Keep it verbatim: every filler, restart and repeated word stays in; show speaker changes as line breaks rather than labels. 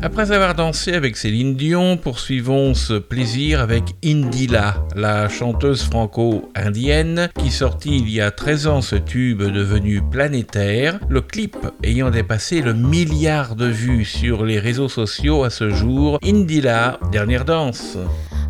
Après avoir dansé avec Céline Dion, poursuivons ce plaisir avec Indila, la chanteuse franco-indienne qui sortit il y a treize ans ce tube devenu planétaire, le clip ayant dépassé le milliard de vues sur les réseaux sociaux à ce jour. Indila, dernière danse.